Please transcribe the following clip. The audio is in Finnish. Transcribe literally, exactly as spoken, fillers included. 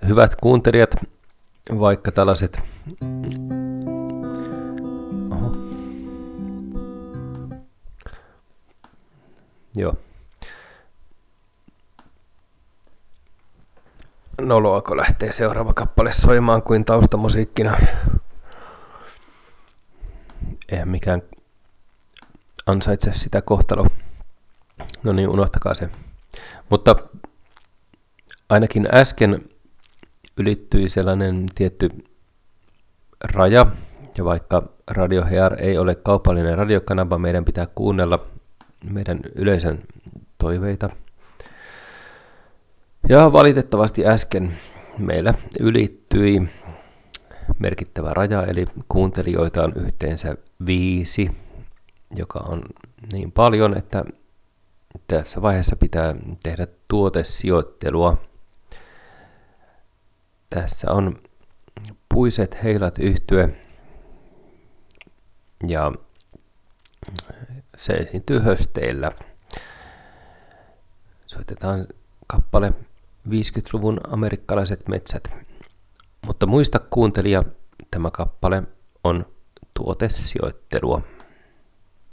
hyvät kuuntelijat, vaikka tällaiset Oho. Joo. Noloako lähtee seuraava kappale soimaan kuin taustamusiikkina. Eihän mikään ansaitse sitä kohtaloa. No niin, unohtakaa se. Mutta ainakin äsken ylittyi sellainen tietty raja, ja vaikka Radio H R ei ole kaupallinen radiokanava, meidän pitää kuunnella meidän yleisön toiveita. Ja valitettavasti äsken meillä ylittyi merkittävä raja, eli kuuntelijoita on yhteensä viisi, joka on niin paljon, että tässä vaiheessa pitää tehdä tuotesijoittelua. Tässä on Puiset heilat -yhtye ja se esiintyy Hösteillä. Soitetaan kappale viisikymmentäluvun amerikkalaiset metsät. Mutta muista kuuntelija, tämä kappale on tuotesijoittelua.